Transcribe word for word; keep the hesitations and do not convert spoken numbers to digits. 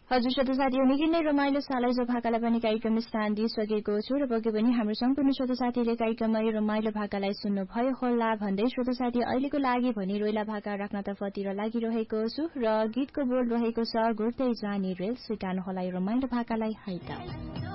हजुर श्रोता साथीहरू निकै नै रमाइलो सालैजो भाकालाई पनि कार्यक्रम स्थान दिइसकेको छु र पक्कै पनि हाम्रो सम्पूर्ण श्रोता साथीले कार्यक्रममा यो रमाइलो भाकालाई सुन्नुभयो होला भन्दै श्रोता साथी अहिलेको लागि भने रोइला भाका राख्नतर्फतिर लागिरहेको छु र गीतको बोल रहेको छ घुर्दै जाने रेल सुटाउनु होला यो रमाइलो भाकालाई है त।